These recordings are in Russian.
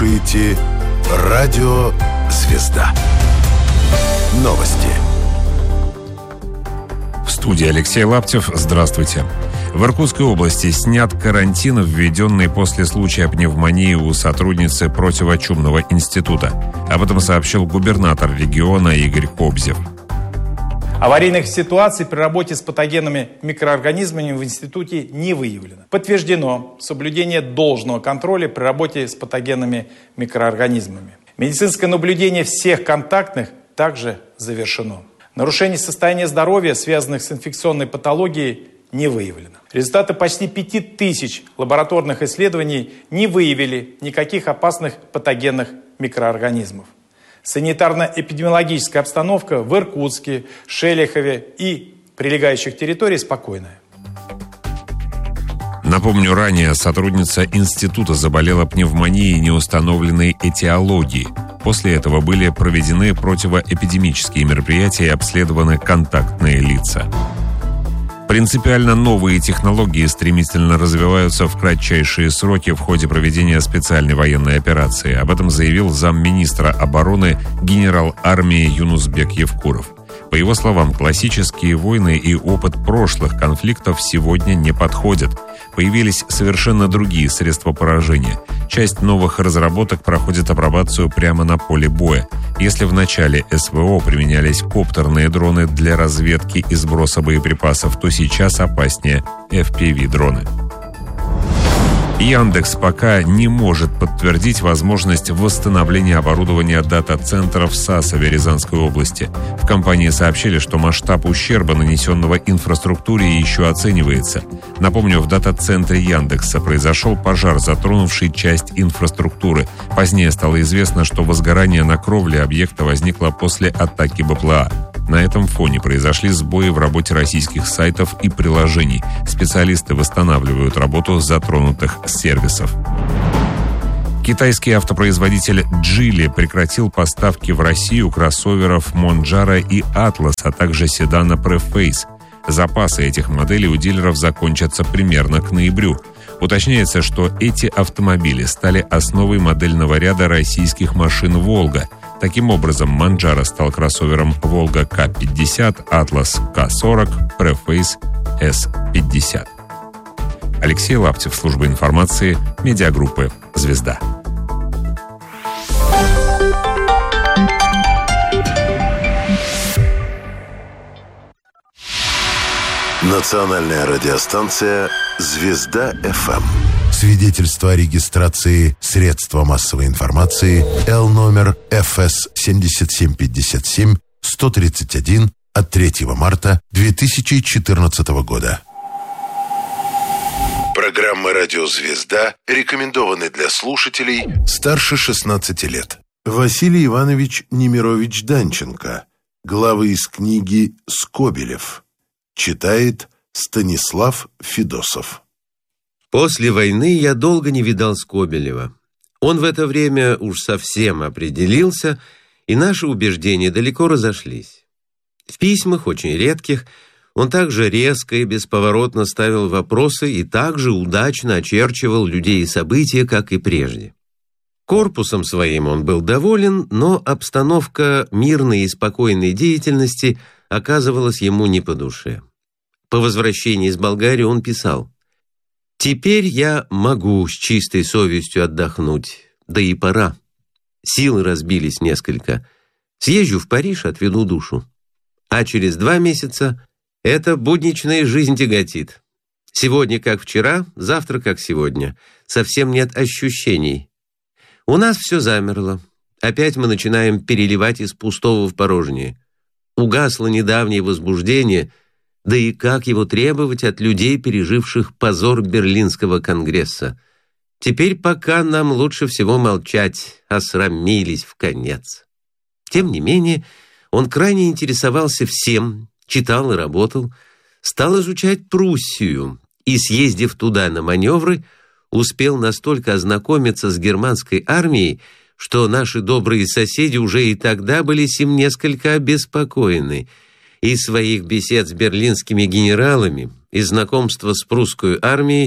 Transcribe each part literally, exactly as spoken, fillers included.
слушаете «Радио Звезда». Новости. В студии Алексей Лаптев. Здравствуйте. В Иркутской области снят карантин, введенный после случая пневмонии у сотрудницы противочумного института. Об этом сообщил губернатор региона Игорь Кобзев. Аварийных ситуаций при работе с патогенными микроорганизмами в институте не выявлено. Подтверждено соблюдение должного контроля при работе с патогенными микроорганизмами. Медицинское наблюдение всех контактных также завершено. Нарушений состояния здоровья, связанных с инфекционной патологией, не выявлено. Результаты почти пяти тысяч лабораторных исследований не выявили никаких опасных патогенных микроорганизмов. Санитарно-эпидемиологическая обстановка в Иркутске, Шелихове и прилегающих территориях спокойная. Напомню, ранее сотрудница института заболела пневмонией неустановленной этиологии. После этого были проведены противоэпидемические мероприятия и обследованы контактные лица. Принципиально новые технологии стремительно развиваются в кратчайшие сроки в ходе проведения специальной военной операции. Об этом заявил замминистра обороны генерал армии Юнусбек Евкуров. По его словам, классические войны и опыт прошлых конфликтов сегодня не подходят. Появились совершенно другие средства поражения. Часть новых разработок проходит апробацию прямо на поле боя. Если в начале СВО применялись коптерные дроны для разведки и сброса боеприпасов, то сейчас опаснее эф пи ви-дроны. Яндекс пока не может подтвердить возможность восстановления оборудования дата-центров в Сасове Рязанской области. В компании сообщили, что масштаб ущерба, нанесенного инфраструктуре, еще оценивается. Напомню, в дата-центре Яндекса произошел пожар, затронувший часть инфраструктуры. Позднее стало известно, что возгорание на кровле объекта возникло после атаки БПЛА. На этом фоне произошли сбои в работе российских сайтов и приложений. Специалисты восстанавливают работу затронутых сервисов. Китайский автопроизводитель Geely прекратил поставки в Россию кроссоверов Monjaro и Atlas, а также седана Preface. Запасы этих моделей у дилеров закончатся примерно к ноябрю. Уточняется, что эти автомобили стали основой модельного ряда российских машин «Волга». Таким образом, Monjaro стал кроссовером «Волга К пятьдесят», «Atlas К сорок», Preface С пятьдесят. Алексей Лаптев, служба информации, медиагруппы «Звезда». Национальная радиостанция «Звезда-ФМ». Свидетельство о регистрации средства массовой информации Л номер Ф С семь семь пять семь сто тридцать один от третьего марта две тысячи четырнадцатого года. Программа «Радио Звезда» рекомендованы для слушателей старше шестнадцати лет. Василий Иванович Немирович Данченко. Главы из книги «Скобелев». Читает Станислав Федосов. После войны я долго не видал Скобелева. Он в это время уж совсем определился, и наши убеждения далеко разошлись. В письмах, очень редких, он также резко и бесповоротно ставил вопросы и также удачно очерчивал людей и события, как и прежде. Корпусом своим он был доволен, но обстановка мирной и спокойной деятельности оказывалась ему не по душе. По возвращении из Болгарии он писал: «Теперь я могу с чистой совестью отдохнуть, да и пора. Силы разбились несколько. Съезжу в Париж, отведу душу. А через два месяца эта будничная жизнь тяготит. Сегодня как вчера, завтра как сегодня. Совсем нет ощущений. У нас все замерло. Опять мы начинаем переливать из пустого в порожнее. Угасло недавнее возбуждение, да и как его требовать от людей, переживших позор Берлинского конгресса? Теперь пока нам лучше всего молчать, осрамились вконец». Тем не менее, он крайне интересовался всем, читал и работал, стал изучать Пруссию и, съездив туда на маневры, успел настолько ознакомиться с германской армией, что наши добрые соседи уже и тогда были сим несколько обеспокоены. Из своих бесед с берлинскими генералами и знакомства с прусской армией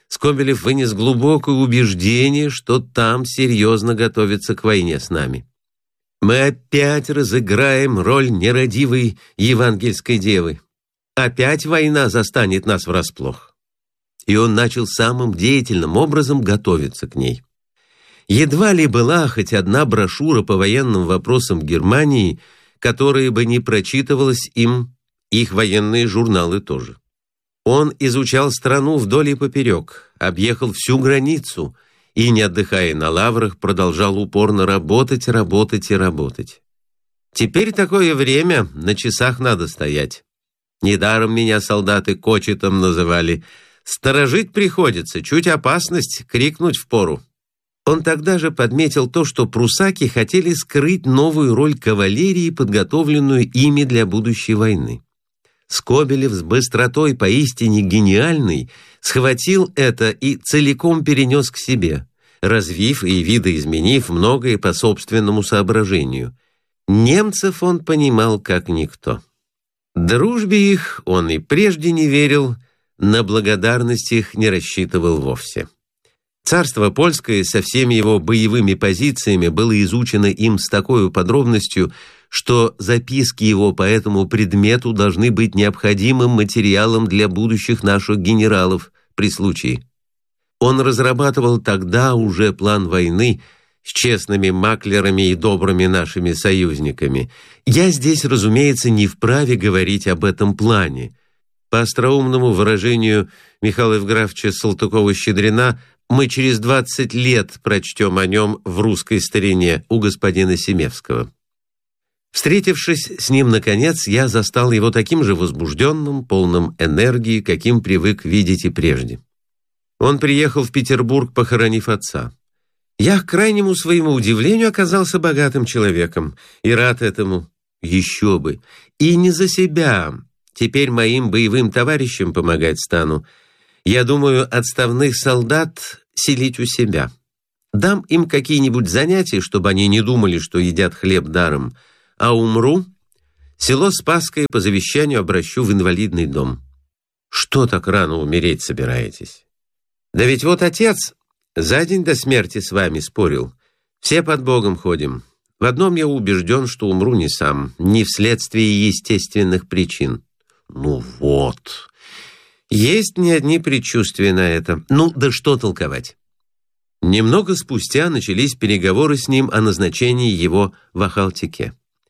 Скобелев вынес глубокое убеждение, что там серьезно готовятся к войне с нами. Мы опять разыграем роль нерадивой евангельской девы. Опять война застанет нас врасплох. И он начал самым деятельным образом готовиться к ней. Едва ли была хоть одна брошюра по военным вопросам Германии, которая бы не прочитывалась им, их военные журналы тоже. Он изучал страну вдоль и поперек, объехал всю границу и, не отдыхая на лаврах, продолжал упорно работать, работать и работать. Теперь такое время, на часах надо стоять. Недаром меня солдаты кочетом называли. Сторожить приходится, чуть опасность, крикнуть впору. Он тогда же подметил то, что прусаки хотели скрыть новую роль кавалерии, подготовленную ими для будущей войны. Скобелев с быстротой поистине гениальной схватил это и целиком перенес к себе, развив и видоизменив многое по собственному соображению. Немцев он понимал как никто. Дружбе их он и прежде не верил, на благодарность их не рассчитывал вовсе. Царство польское со всеми его боевыми позициями было изучено им с такой подробностью, что записки его по этому предмету должны быть необходимым материалом для будущих наших генералов при случае. Он разрабатывал тогда уже план войны с честными маклерами и добрыми нашими союзниками. Я здесь, разумеется, не вправе говорить об этом плане. По остроумному выражению Михаила Евграфовича Салтыкова-Щедрина, мы через двадцать лет прочтем о нем в русской старине у господина Семевского. Встретившись с ним, наконец, я застал его таким же возбужденным, полным энергии, каким привык видеть и прежде. Он приехал в Петербург, похоронив отца. Я, к крайнему своему удивлению, оказался богатым человеком и рад этому. Еще бы. И не за себя. Теперь моим боевым товарищам помогать стану. Я думаю, отставных солдат селить у себя. Дам им какие-нибудь занятия, чтобы они не думали, что едят хлеб даром. А умру, село Спасское по завещанию обращу в инвалидный дом. Что так рано умереть собираетесь? Да ведь вот отец за день до смерти с вами спорил. Все под Богом ходим. В одном я убежден, что умру не сам, не вследствие естественных причин. Ну вот. Есть не одни предчувствия на это. Ну, да что толковать? Немного спустя начались переговоры с ним о назначении его в Ахалтеке.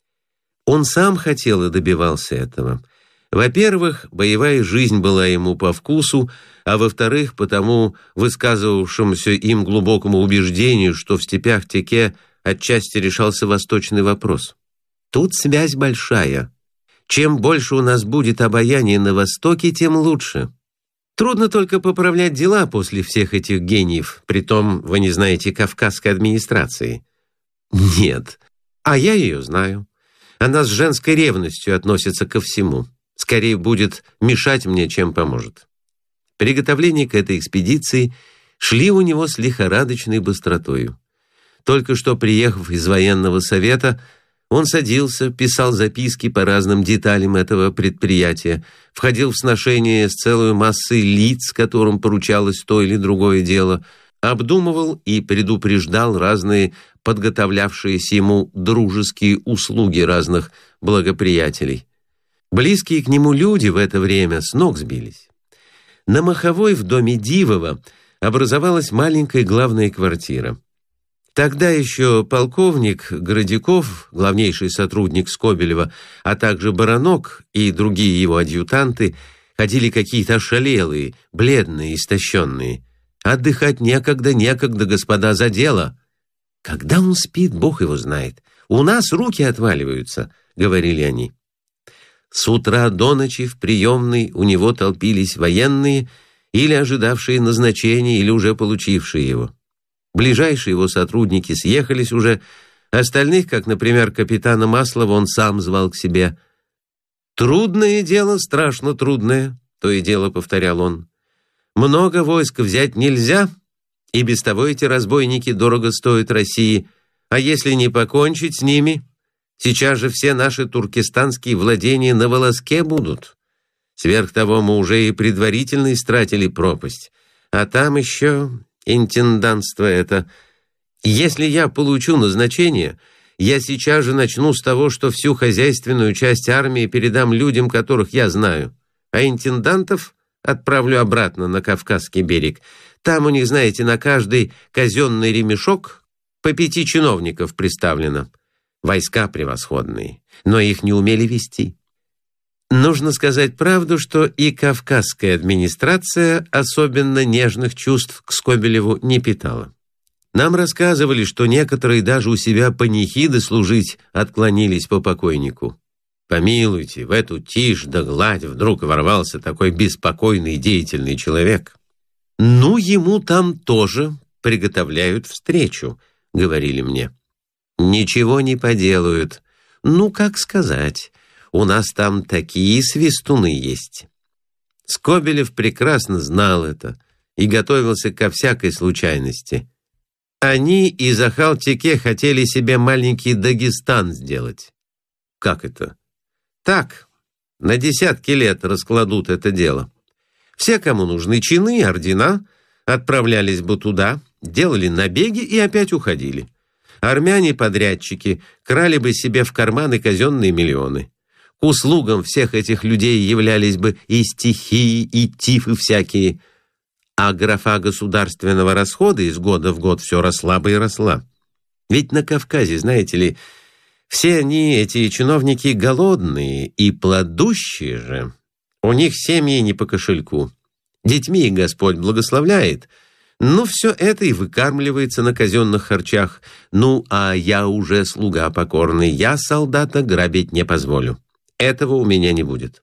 Он сам хотел и добивался этого. Во-первых, боевая жизнь была ему по вкусу, а во-вторых, потому высказывавшемуся им глубокому убеждению, что в степях Теке отчасти решался восточный вопрос. Тут связь большая. Чем больше у нас будет обаяния на Востоке, тем лучше. Трудно только поправлять дела после всех этих гениев, притом вы не знаете кавказской администрации. Нет, а я ее знаю. Она с женской ревностью относится ко всему. Скорее будет мешать мне, чем поможет. Приготовления к этой экспедиции шли у него с лихорадочной быстротою. Только что приехав из военного совета, он садился, писал записки по разным деталям этого предприятия, входил в сношение с целой массой лиц, которым поручалось то или другое дело, обдумывал и предупреждал разные подготовлявшиеся ему дружеские услуги разных благоприятелей. Близкие к нему люди в это время с ног сбились. На Маховой в доме Дивова образовалась маленькая главная квартира. Тогда еще полковник Городяков, главнейший сотрудник Скобелева, а также Баранок и другие его адъютанты ходили какие-то ошалелые, бледные, истощенные. Отдыхать некогда, некогда, господа, за дело. Когда он спит, Бог его знает. У нас руки отваливаются, говорили они. С утра до ночи в приемной у него толпились военные, или ожидавшие назначения, или уже получившие его. Ближайшие его сотрудники съехались уже, остальных, как, например, капитана Маслова, он сам звал к себе. «Трудное дело, страшно трудное», — то и дело повторял он. «Много войск взять нельзя, и без того эти разбойники дорого стоят России, а если не покончить с ними, сейчас же все наши туркестанские владения на волоске будут. Сверх того мы уже и предварительно истратили пропасть, А там еще интендантство это. Если я получу назначение, я сейчас же начну с того, что всю хозяйственную часть армии передам людям, которых я знаю, а интендантов отправлю обратно на Кавказский берег. Там у них, знаете, на каждый казенный ремешок по пяти чиновников приставлено. Войска превосходные, но их не умели вести. Нужно сказать правду, что и кавказская администрация особенно нежных чувств к Скобелеву не питала. Нам рассказывали, что некоторые даже у себя панихиды служить отклонились по покойнику. Помилуйте, в эту тишь да гладь вдруг ворвался такой беспокойный и деятельный человек. «Ну, ему там тоже приготовляют встречу», — говорили мне. «Ничего не поделают. Ну, как сказать, у нас там такие свистуны есть». Скобелев прекрасно знал это и готовился ко всякой случайности. Они из Ахалтеке хотели себе маленький Дагестан сделать. Как это? Так, на десятки лет раскладут это дело. Все, кому нужны чины, ордена, отправлялись бы туда, делали набеги и опять уходили. Армяне-подрядчики крали бы себе в карманы казенные миллионы. К услугам всех этих людей являлись бы и стихии, и тифы всякие. А графа государственного расхода из года в год все росла бы и росла. Ведь на Кавказе, знаете ли, все они, эти чиновники, голодные и плодущие же. У них семьи не по кошельку. Детьми Господь благословляет. Ну, все это и выкармливается на казенных харчах. Ну, а я уже слуга покорный. Я солдата грабить не позволю. Этого у меня не будет.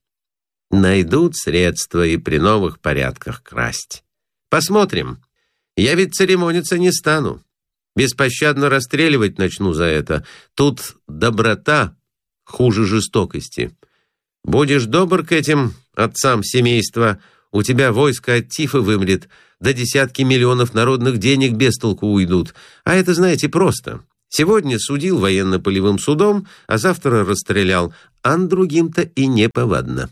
Найдут средства и при новых порядках красть. Посмотрим. Я ведь церемониться не стану. Беспощадно расстреливать начну за это. Тут доброта хуже жестокости. Будешь добр к этим отцам семейства, у тебя войско от тифа вымрет, да десятки миллионов народных денег без толку уйдут. А это, знаете, просто. Сегодня судил военно-полевым судом, а завтра расстрелял, а другим-то и неповадно.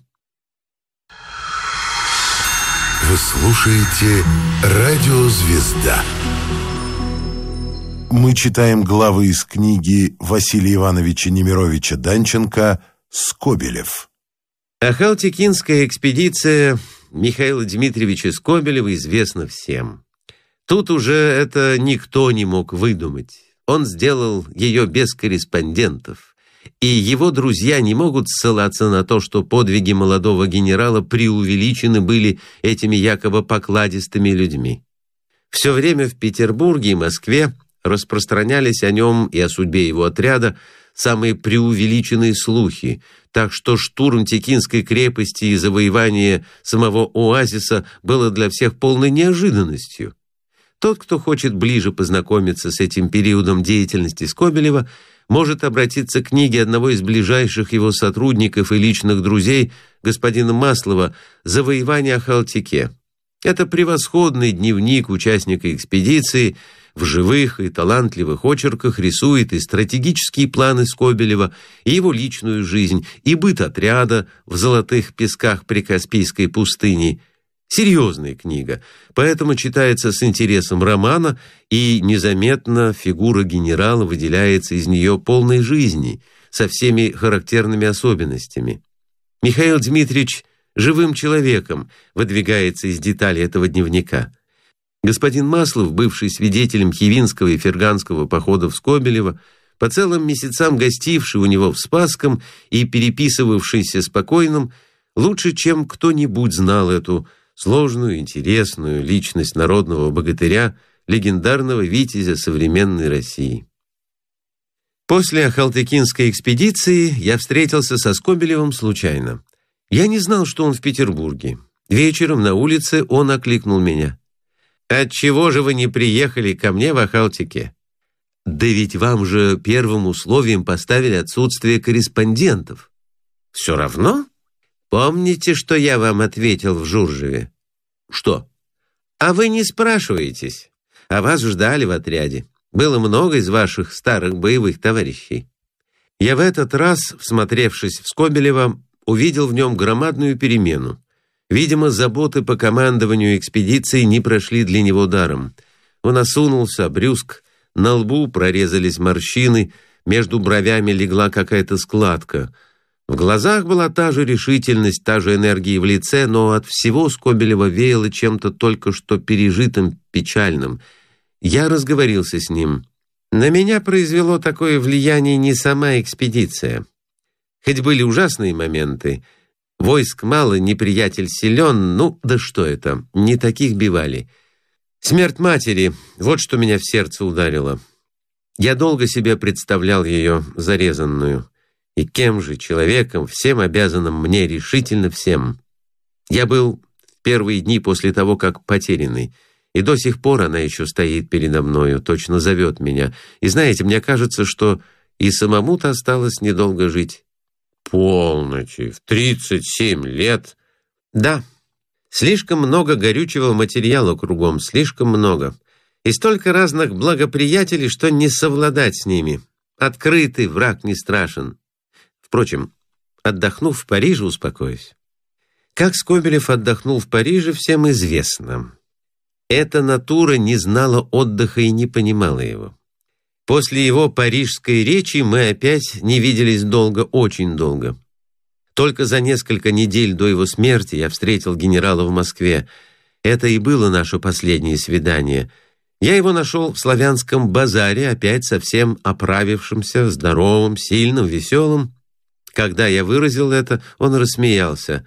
Вы слушаете «Радио Звезда». Мы читаем главы из книги Василия Ивановича Немировича Данченко «Скобелев». Ахалтекинская экспедиция Михаила Дмитриевича Скобелева известна всем. Тут уже это никто не мог выдумать. Он сделал ее без корреспондентов. И его друзья не могут ссылаться на то, что подвиги молодого генерала преувеличены были этими якобы покладистыми людьми. Все время в Петербурге и Москве распространялись о нем и о судьбе его отряда самые преувеличенные слухи, так что штурм Текинской крепости и завоевание самого оазиса было для всех полной неожиданностью. Тот, кто хочет ближе познакомиться с этим периодом деятельности Скобелева, может обратиться к книге одного из ближайших его сотрудников и личных друзей, господина Маслова, «Завоевание Ахалтеке». Это превосходный дневник участника экспедиции, в живых и талантливых очерках рисует и стратегические планы Скобелева, и его личную жизнь, и быт отряда в золотых песках Прикаспийской пустыни. Серьезная книга, поэтому читается с интересом романа, и незаметно фигура генерала выделяется из нее полной жизни, со всеми характерными особенностями. Михаил Дмитриевич живым человеком выдвигается из деталей этого дневника. Господин Маслов, бывший свидетелем Хивинского и Ферганского походов Скобелева, по целым месяцам гостивший у него в Спасском и переписывавшийся с покойным, лучше, чем кто-нибудь знал эту сложную, интересную личность народного богатыря, легендарного витязя современной России. После Ахалтекинской экспедиции я встретился со Скобелевым случайно. Я не знал, что он в Петербурге. Вечером на улице он окликнул меня. «Отчего же вы не приехали ко мне в Ахалтеке?» «Да ведь вам же первым условием поставили отсутствие корреспондентов». «Все равно? Помните, что я вам ответил в Журжеве?» «Что?» «А вы не спрашиваетесь. А вас ждали в отряде. Было много из ваших старых боевых товарищей». Я в этот раз, всмотревшись в Скобелева, увидел в нем громадную перемену. Видимо, заботы по командованию экспедицией не прошли для него даром. Он осунулся, обрюзг, на лбу прорезались морщины, между бровями легла какая-то складка. В глазах была та же решительность, та же энергия в лице, но от всего Скобелева веяло чем-то только что пережитым, печальным. Я разговорился с ним. На меня произвело такое влияние не сама экспедиция. Хоть были ужасные моменты, войск мало, неприятель силен, ну, да что это, не таких бивали. Смерть матери, вот что меня в сердце ударило. Я долго себе представлял ее зарезанную. И кем же, человеком, всем обязанным мне, решительно всем. Я был в первые дни после того, как потерянный, и до сих пор она еще стоит передо мною, точно зовет меня. И знаете, мне кажется, что и самому-то осталось недолго жить. Полночи, в тридцать семь лет. Да, слишком много горючего материала кругом, слишком много. И столько разных благоприятелей, что не совладать с ними. Открытый враг не страшен. Впрочем, отдохнув в Париже, успокоюсь. Как Скобелев отдохнул в Париже, всем известно. Эта натура не знала отдыха и не понимала его. После его парижской речи мы опять не виделись долго, очень долго. Только за несколько недель до его смерти я встретил генерала в Москве. Это и было наше последнее свидание. Я его нашел в Славянском базаре, опять совсем оправившимся, здоровым, сильным, веселым. Когда я выразил это, он рассмеялся.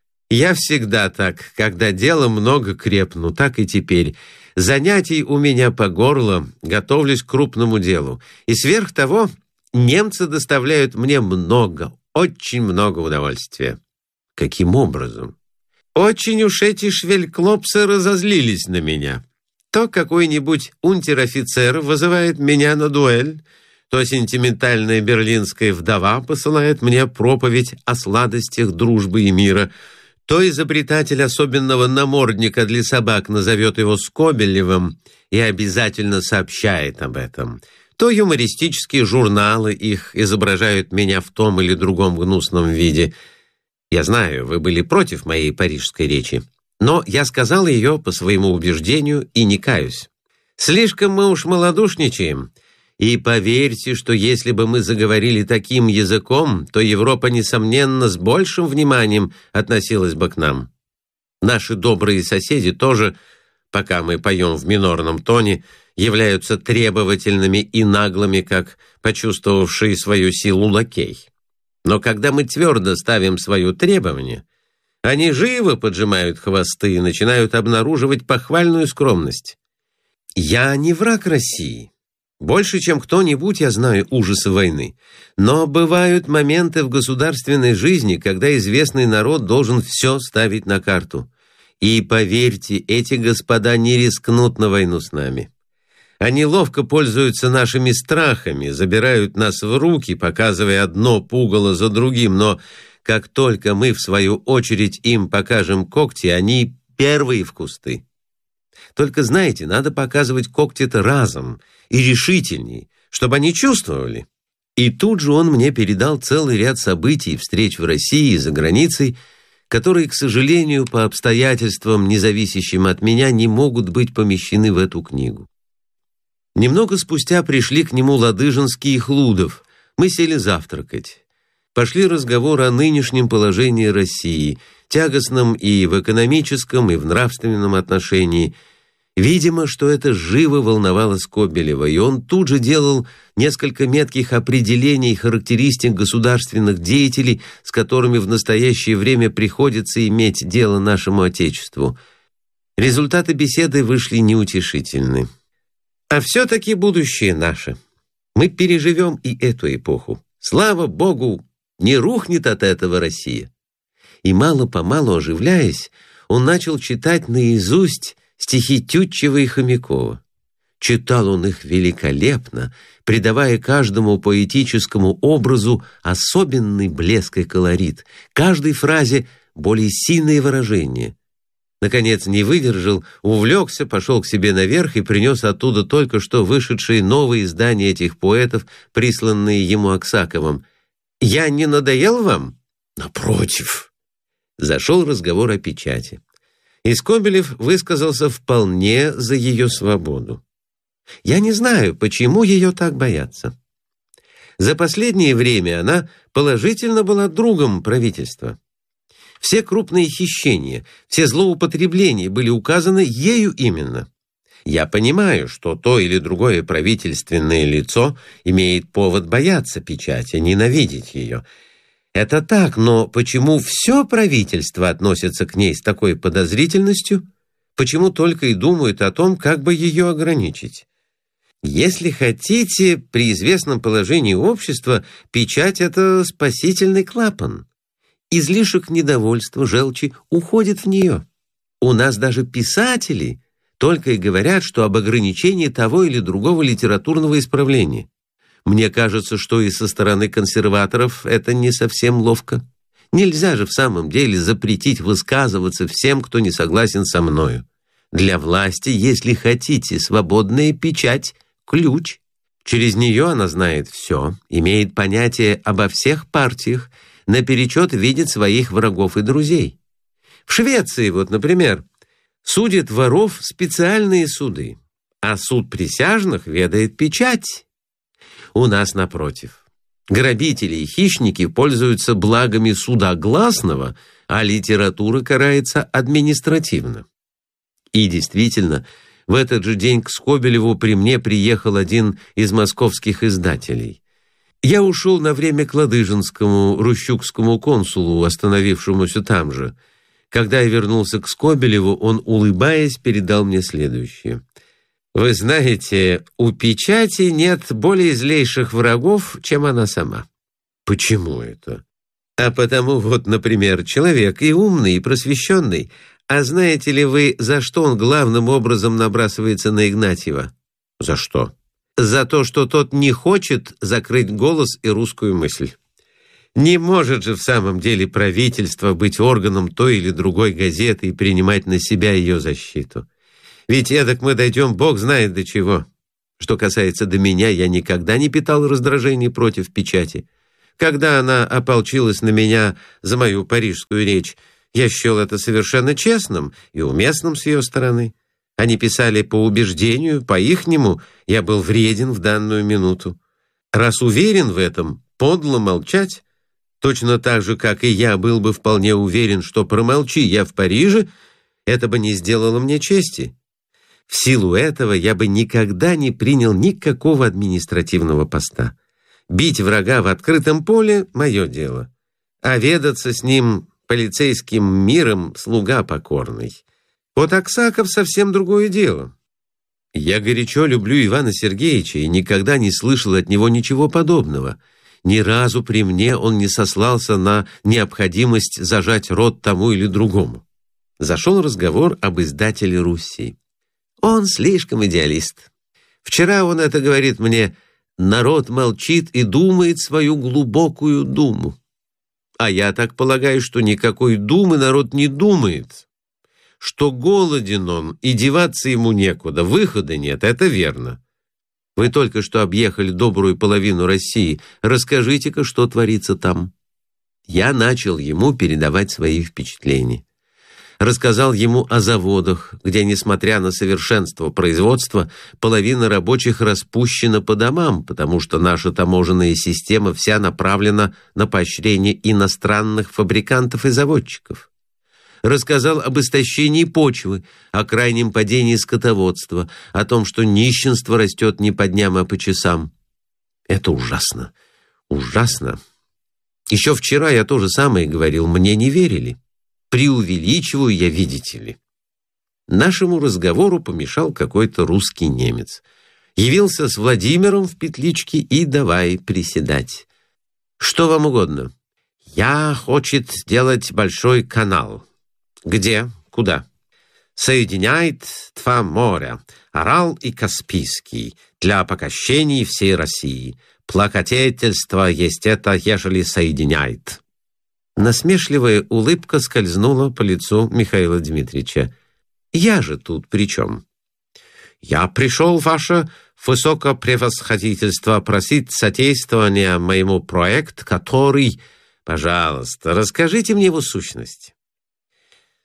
«Я всегда так, когда дела много крепну, так и теперь. Занятий у меня по горло, готовлюсь к крупному делу. И сверх того, немцы доставляют мне много, очень много удовольствия». «Каким образом?» «Очень уж эти швельклопсы разозлились на меня. То какой-нибудь унтер-офицер вызывает меня на дуэль, то сентиментальная берлинская вдова посылает мне проповедь о сладостях дружбы и мира, то изобретатель особенного намордника для собак назовет его Скобелевым и обязательно сообщает об этом, то юмористические журналы их изображают меня в том или другом гнусном виде. Я знаю, вы были против моей парижской речи, но я сказал ее по своему убеждению и не каюсь. Слишком мы уж малодушничаем. И поверьте, что если бы мы заговорили таким языком, то Европа, несомненно, с большим вниманием относилась бы к нам. Наши добрые соседи тоже, пока мы поем в минорном тоне, являются требовательными и наглыми, как почувствовавшие свою силу лакей. Но когда мы твердо ставим свое требование, они живо поджимают хвосты и начинают обнаруживать похвальную скромность. Я не враг России. Больше, чем кто-нибудь, я знаю ужасы войны. Но бывают моменты в государственной жизни, когда известный народ должен все ставить на карту. И поверьте, эти господа не рискнут на войну с нами. Они ловко пользуются нашими страхами, забирают нас в руки, показывая одно пугало за другим, но как только мы, в свою очередь, им покажем когти, они первые в кусты. Только, знаете, надо показывать когти-то разом и решительней, чтобы они чувствовали. И тут же он мне передал целый ряд событий и встреч в России и за границей, которые, к сожалению, по обстоятельствам, независящим от меня, не могут быть помещены в эту книгу. Немного спустя пришли к нему Ладыжинский и Хлудов. Мы сели завтракать. Пошли разговоры о нынешнем положении России, тягостном и в экономическом, и в нравственном отношении. Видимо, что это живо волновало Скобелева, и он тут же делал несколько метких определений и характеристик государственных деятелей, с которыми в настоящее время приходится иметь дело нашему Отечеству. Результаты беседы вышли неутешительны. А все-таки будущее наше. Мы переживем и эту эпоху. Слава Богу, не рухнет от этого Россия. И мало-помалу оживляясь, он начал читать наизусть стихи Тютчева и Хомякова. Читал он их великолепно, придавая каждому поэтическому образу особенный блеск и колорит, каждой фразе более сильные выражения. Наконец не выдержал, увлекся, пошел к себе наверх и принес оттуда только что вышедшие новые издания этих поэтов, присланные ему Аксаковым. «Я не надоел вам?» «Напротив». Зашел разговор о печати. И Скобелев высказался вполне за ее свободу. Я не знаю, почему ее так боятся. За последнее время она положительно была другом правительства. Все крупные хищения, все злоупотребления были указаны ею именно. Я понимаю, что то или другое правительственное лицо имеет повод бояться печати, ненавидеть ее. Это так, но почему все правительство относится к ней с такой подозрительностью? Почему только и думают о том, как бы ее ограничить? Если хотите, при известном положении общества печать — это спасительный клапан. Излишек недовольства, желчи уходит в нее. У нас даже писатели только и говорят, что об ограничении того или другого литературного исправления. Мне кажется, что и со стороны консерваторов это не совсем ловко. Нельзя же в самом деле запретить высказываться всем, кто не согласен со мною. Для власти, если хотите, свободная печать — ключ. Через нее она знает все, имеет понятие обо всех партиях, наперечет видит своих врагов и друзей. В Швеции, вот, например, судят воров специальные суды, а суд присяжных ведает печать. У нас, напротив, грабители и хищники пользуются благами суда гласного, а литература карается административно. И действительно, в этот же день к Скобелеву при мне приехал один из московских издателей. Я ушел на время к Ладыжинскому рущукскому консулу, остановившемуся там же. Когда я вернулся к Скобелеву, он, улыбаясь, передал мне следующее. «Вы знаете, у печати нет более злейших врагов, чем она сама». «Почему это?» «А потому вот, например, человек и умный, и просвещенный. А знаете ли вы, за что он главным образом набрасывается на Игнатьева?» «За что?» «За то, что тот не хочет закрыть голос и русскую мысль. Не может же в самом деле правительство быть органом той или другой газеты и принимать на себя ее защиту. Ведь эдак мы дойдем, Бог знает до чего. Что касается до меня, я никогда не питал раздражения против печати. Когда она ополчилась на меня за мою парижскую речь, я счел это совершенно честным и уместным с ее стороны. Они писали по убеждению, по-ихнему, я был вреден в данную минуту. Раз уверен в этом, подло молчать. Точно так же, как и я был бы вполне уверен, что промолчи я в Париже, это бы не сделало мне чести. В силу этого я бы никогда не принял никакого административного поста. Бить врага в открытом поле — мое дело. А ведаться с ним полицейским миром — слуга покорный. Вот Аксаков совсем другое дело. Я горячо люблю Ивана Сергеевича и никогда не слышал от него ничего подобного. Ни разу при мне он не сослался на необходимость зажать рот тому или другому. Зашел разговор об издателе Руси. Он слишком идеалист. Вчера он это говорит мне: народ молчит и думает свою глубокую думу. А я так полагаю, что никакой думы народ не думает. Что голоден он, и деваться ему некуда, выхода нет, это верно. Вы только что объехали добрую половину России. Расскажите-ка, что творится там. Я начал ему передавать свои впечатления. Рассказал ему о заводах, где, несмотря на совершенство производства, половина рабочих распущена по домам, потому что наша таможенная система вся направлена на поощрение иностранных фабрикантов и заводчиков. Рассказал об истощении почвы, о крайнем падении скотоводства, о том, что нищенство растет не по дням, а по часам. Это ужасно, ужасно. Еще вчера я то же самое говорил, мне не верили. Преувеличиваю я, видите ли. Нашему разговору помешал какой-то русский немец. Явился с Владимиром в петличке и давай приседать. Что вам угодно? Я хочет сделать большой канал. Где? Куда? Соединяет два моря, Арал и Каспийский, для покощений всей России. Плакатительство есть это, ежели соединяет. Насмешливая улыбка скользнула по лицу Михаила Дмитриевича. «Я же тут при чем?» «Я пришел, ваше высокопревосходительство, просить содействования моему проекту, который...» «Пожалуйста, расскажите мне его сущность.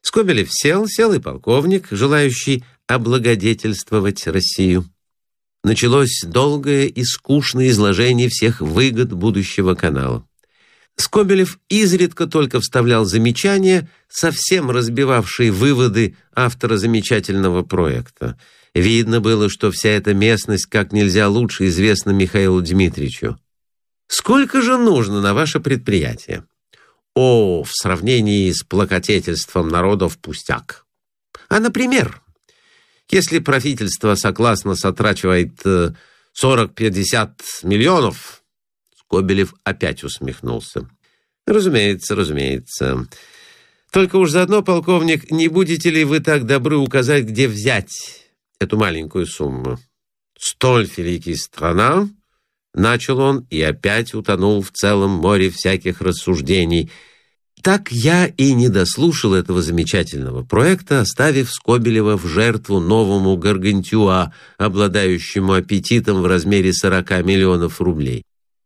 Скобелев сел, сел и полковник, желающий облагодетельствовать Россию. Началось долгое и скучное изложение всех выгод будущего канала. Скобелев изредка только вставлял замечания, совсем разбивавшие выводы автора замечательного проекта. Видно было, что вся эта местность как нельзя лучше известна Михаилу Дмитриевичу. «Сколько же нужно на ваше предприятие?» «О, в сравнении с благодетельством народов пустяк. А, например, если правительство согласно сотрачивает сорок-пятьдесят миллионов...» Скобелев опять усмехнулся. «Разумеется, разумеется. Только уж заодно, полковник, не будете ли вы так добры указать, где взять эту маленькую сумму? Столь великая страна...» Начал он и опять утонул в целом море всяких рассуждений. Так я и не дослушал этого замечательного проекта, оставив Скобелева в жертву новому Гаргантюа, обладающему аппетитом в размере сорока миллионов рублей.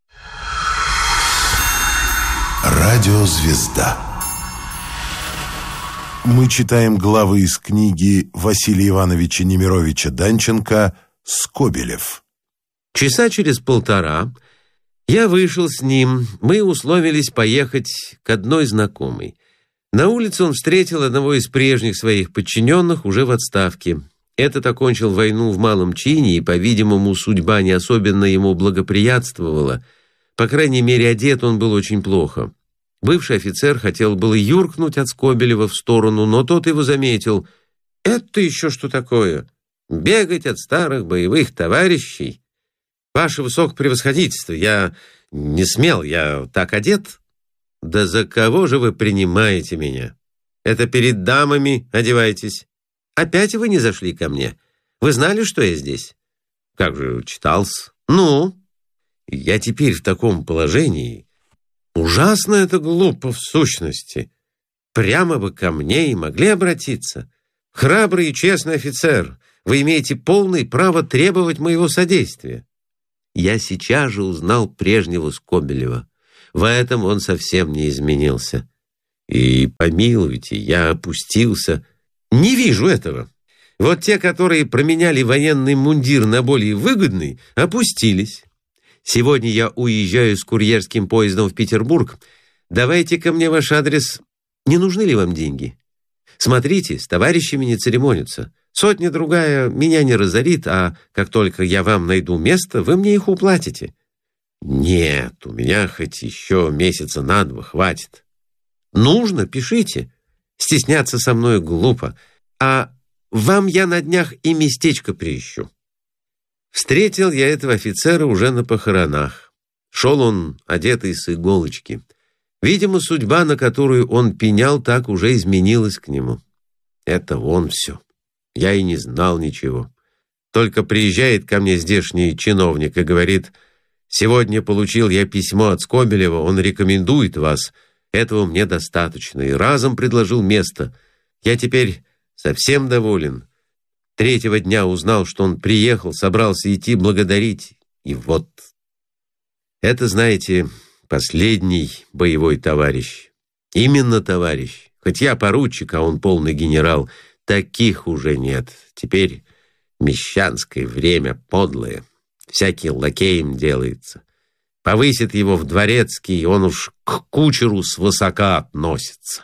Радиозвезда. Мы читаем главы из книги Василия Ивановича Немировича Данченко «Скобелев». Часа через полтора я вышел с ним, мы условились поехать к одной знакомой. На улице он встретил одного из прежних своих подчиненных, уже в отставке. Этот окончил войну в малом чине, и, по-видимому, судьба не особенно ему благоприятствовала. По крайней мере, одет он был очень плохо. Бывший офицер хотел было юркнуть от Скобелева в сторону, но тот его заметил. «Это еще что такое? Бегать от старых боевых товарищей? Ваше высокопревосходительство, я не смел, я так одет». «Да за кого же вы принимаете меня? Это перед дамами одеваетесь. Опять вы не зашли ко мне? Вы знали, что я здесь?» «Как же, читался». «Ну?» «Я теперь в таком положении. Ужасно это глупо в сущности. Прямо бы ко мне и могли обратиться. Храбрый и честный офицер, вы имеете полное право требовать моего содействия». Я сейчас же узнал прежнего Скобелева. В этом он совсем не изменился. И, помилуйте, я опустился. Не вижу этого. Вот те, которые променяли военный мундир на более выгодный, опустились. Сегодня я уезжаю с курьерским поездом в Петербург. Давайте ко мне ваш адрес. Не нужны ли вам деньги? Смотрите, с товарищами не церемонятся. Сотня-другая меня не разорит, а как только я вам найду место, вы мне их уплатите». «Нет, у меня хоть еще месяца на два хватит». «Нужно, пишите. Стесняться со мной глупо. А вам я на днях и местечко приищу». Встретил я этого офицера уже на похоронах. Шел он одетый с иголочки. Видимо, судьба, на которую он пенял, так уже изменилась к нему. Это он все. Я и не знал ничего. Только приезжает ко мне здешний чиновник и говорит: «Сегодня получил я письмо от Скобелева, он рекомендует вас. Этого мне достаточно». И разом предложил место. Я теперь совсем доволен. Третьего дня узнал, что он приехал, собрался идти благодарить. И вот. Это, знаете, последний боевой товарищ. Именно товарищ. Хоть я поручик, а он полный генерал. Таких уже нет. Теперь мещанское время подлое. Всякий лакеем делается. Повысит его в дворецкий, и он уж к кучеру свысока относится.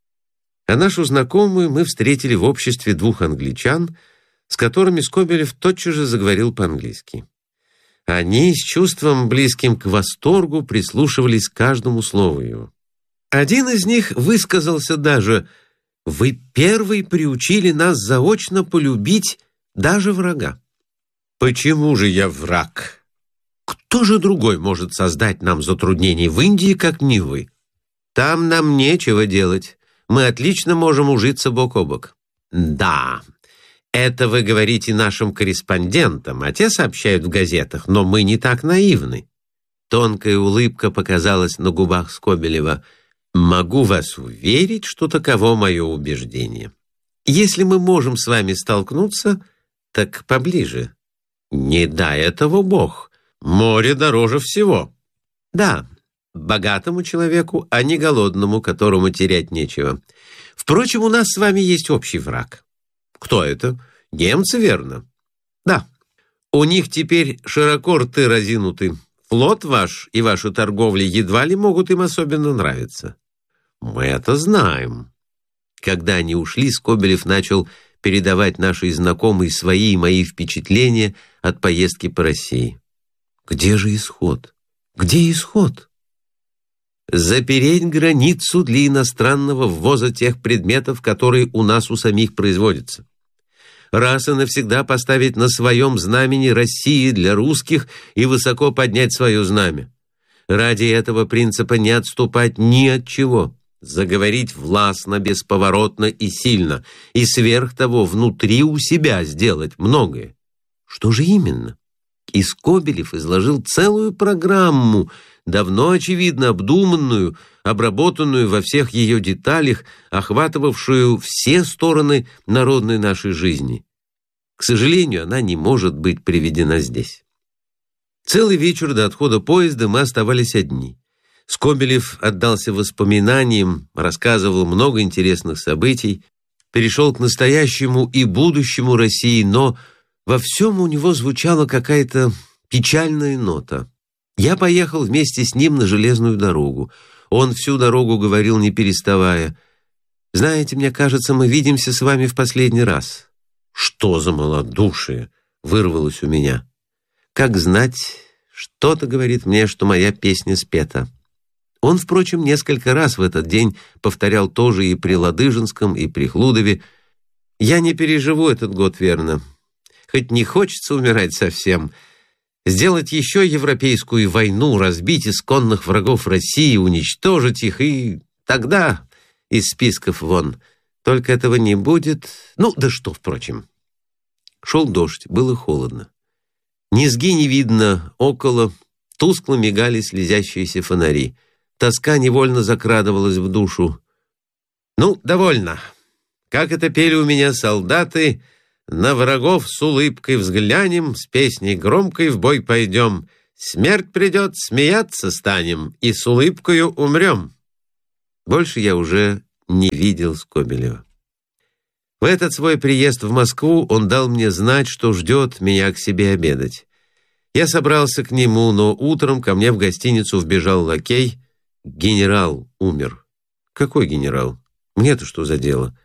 А нашу знакомую мы встретили в обществе двух англичан, с которыми Скобелев тотчас же заговорил по-английски. Они с чувством, близким к восторгу, прислушивались к каждому слову его. Один из них высказался даже: «Вы первый приучили нас заочно полюбить даже врага». «Почему же я враг? Кто же другой может создать нам затруднений в Индии, как не вы? Там нам нечего делать. Мы отлично можем ужиться бок о бок». «Да, это вы говорите нашим корреспондентам, а те сообщают в газетах, но мы не так наивны». Тонкая улыбка показалась на губах Скобелева. «Могу вас уверить, что таково мое убеждение. Если мы можем с вами столкнуться, так поближе. Не дай этого Бог. Море дороже всего». «Да, богатому человеку, а не голодному, которому терять нечего. Впрочем, у нас с вами есть общий враг. Кто это? Немцы, верно? Да. У них теперь широко рты разинуты. Флот ваш и ваша торговля едва ли могут им особенно нравиться. Мы это знаем. Когда они ушли, Скобелев начал передавать нашей знакомой свои и мои впечатления от поездки по России. Где же исход? Где исход? Запереть границу для иностранного ввоза тех предметов, которые у нас у самих производятся. Раз и навсегда поставить на своем знамени России для русских и высоко поднять свое знамя. Ради этого принципа не отступать ни от чего. Заговорить властно, бесповоротно и сильно. И сверх того, внутри у себя сделать многое. Что же именно? И Скобелев изложил целую программу, давно, очевидно, обдуманную, обработанную во всех ее деталях, охватывавшую все стороны народной нашей жизни. К сожалению, она не может быть приведена здесь. Целый вечер до отхода поезда мы оставались одни. Скобелев отдался воспоминаниям, рассказывал много интересных событий, перешел к настоящему и будущему России, но во всем у него звучала какая-то печальная нота. Я поехал вместе с ним на железную дорогу. Он всю дорогу говорил, не переставая: «Знаете, мне кажется, мы видимся с вами в последний раз». «Что за малодушие?» — вырвалось у меня. «Как знать, что-то говорит мне, что моя песня спета». Он, впрочем, несколько раз в этот день повторял то же и при Ладыжинском, и при Хлудове. «Я не переживу этот год, верно. Хоть не хочется умирать совсем. Сделать еще европейскую войну, разбить исконных врагов России, уничтожить их, и тогда из списков вон. Только этого не будет. Ну, да что, впрочем». Шел дождь, было холодно. Низги не видно, около тускло мигали слезящиеся фонари. Тоска невольно закрадывалась в душу. «Ну, довольно. Как это пели у меня солдаты: на врагов с улыбкой взглянем, с песней громкой в бой пойдем. Смерть придет, смеяться станем, и с улыбкою умрем». Больше я уже не видел Скобелева. В этот свой приезд в Москву он дал мне знать, что ждет меня к себе обедать. Я собрался к нему, но утром ко мне в гостиницу вбежал лакей. «Генерал умер». «Какой генерал? Мне-то что за дело?»